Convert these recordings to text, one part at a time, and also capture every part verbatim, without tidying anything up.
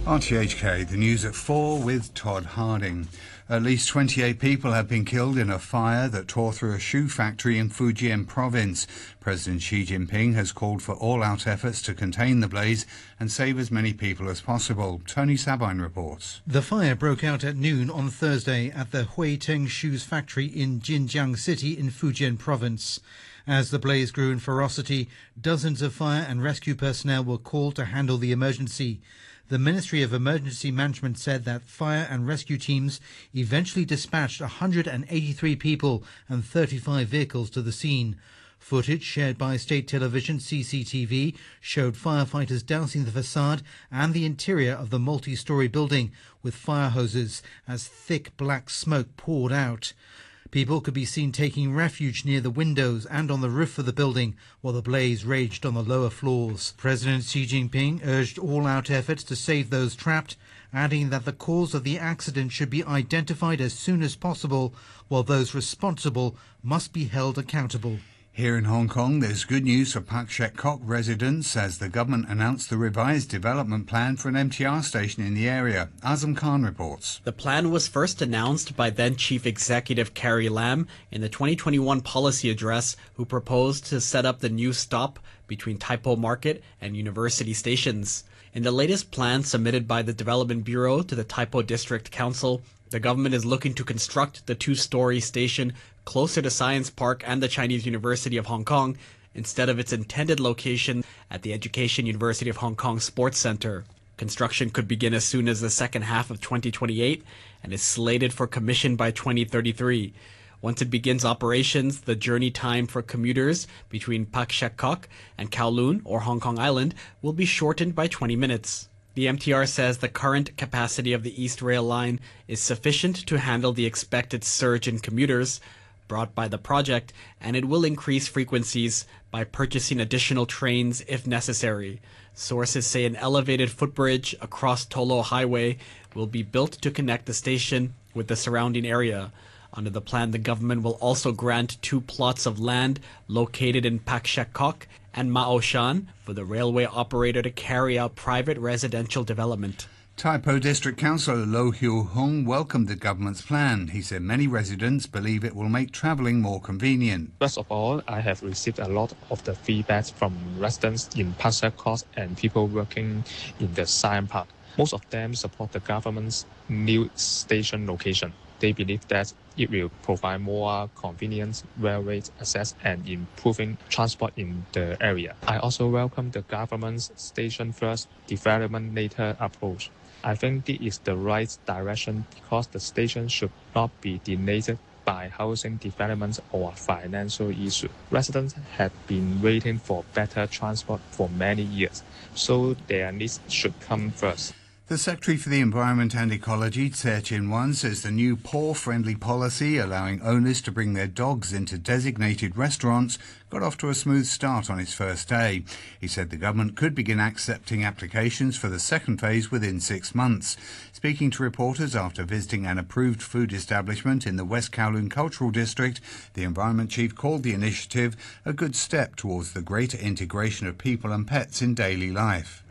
R T H K, the news at four with Todd Harding. At least twenty-eight people have been killed in a fire that tore through a shoe factory in Fujian province. President Xi Jinping has called for all-out efforts to contain the blaze and save as many people as possible. Tony Sabine reports. The fire broke out at noon on Thursday at the Huiteng Shoes factory in Jinjiang City in Fujian province. As the blaze grew in ferocity, dozens of fire and rescue personnel were called to handle the emergency. The Ministry of Emergency Management said that fire and rescue teams eventually dispatched one hundred eighty-three people and thirty-five vehicles to the scene. Footage shared by state television C C T V showed firefighters dousing the facade and the interior of the multi-storey building with fire hoses as thick black smoke poured out. People could be seen taking refuge near the windows and on the roof of the building while the blaze raged on the lower floors. President Xi Jinping urged all-out efforts to save those trapped, adding that the cause of the accident should be identified as soon as possible, while those responsible must be held accountable. Here in Hong Kong, there's good news for Pak Shek Kok residents as the government announced the revised development plan for an M T R station in the area. Azam Khan reports. The plan was first announced by then Chief Executive Carrie Lam in the twenty twenty-one policy address, who proposed to set up the new stop between Tai Po Market and University stations. In the latest plan submitted by the Development Bureau to the Tai Po District Council, the government is looking to construct the two-story station closer to Science Park and the Chinese University of Hong Kong instead of its intended location at the Education University of Hong Kong Sports Centre. Construction could begin as soon as the second half of twenty twenty-eight and is slated for commission by twenty thirty-three. Once it begins operations, the journey time for commuters between Pak Shek Kok and Kowloon or Hong Kong Island will be shortened by twenty minutes. The M T R says the current capacity of the East Rail line is sufficient to handle the expected surge in commuters brought by the project, and it will increase frequencies by purchasing additional trains if necessary. Sources say an elevated footbridge across Tolo Highway will be built to connect the station with the surrounding area. Under the plan, the government will also grant two plots of land located in Pak Shek Kok and Mao Shan for the railway operator to carry out private residential development. Tai Po District Councillor Lo Hiu Hung welcomed the government's plan. He said many residents believe it will make travelling more convenient. First of all, I have received a lot of the feedback from residents in Pak Shek Kok and people working in the Science Park. Most of them support the government's new station location. They believe that it will provide more convenient railway access and improving transport in the area. I also welcome the government's station first, development later approach. I think this is the right direction because the station should not be delayed by housing development or financial issues. Residents have been waiting for better transport for many years, so their needs should come first. The Secretary for the Environment and Ecology, Tse Chin-wan, says the new paw-friendly policy allowing owners to bring their dogs into designated restaurants got off to a smooth start on its first day. He said the government could begin accepting applications for the second phase within six months. Speaking to reporters after visiting an approved food establishment in the West Kowloon Cultural District, the Environment Chief called the initiative a good step towards the greater integration of people and pets in daily life.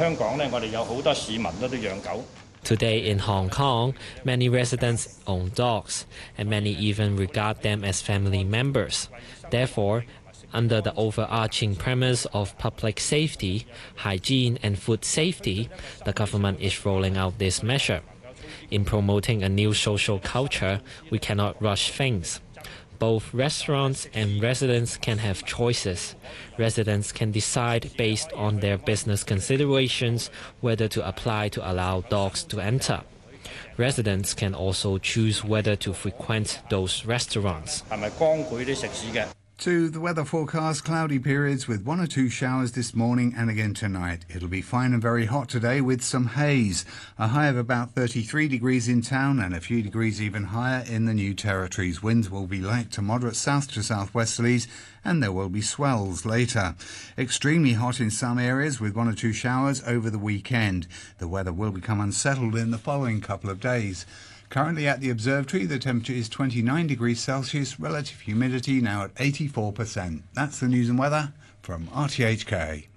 Today in Hong Kong, many residents own dogs, and many even regard them as family members. Therefore, under the overarching premise of public safety, hygiene and food safety, the government is rolling out this measure. In promoting a new social culture, we cannot rush things. Both restaurants and residents can have choices. Residents can decide based on their business considerations whether to apply to allow dogs to enter. Residents can also choose whether to frequent those restaurants. To the weather forecast, cloudy periods with one or two showers this morning and again tonight. It'll be fine and very hot today with some haze. A high of about thirty-three degrees in town and a few degrees even higher in the New Territories. Winds will be light to moderate south to southwesterlies and there will be swells later. Extremely hot in some areas with one or two showers over the weekend. The weather will become unsettled in the following couple of days. Currently at the observatory, the temperature is twenty-nine degrees Celsius, relative humidity now at eighty-four percent. That's the news and weather from R T H K.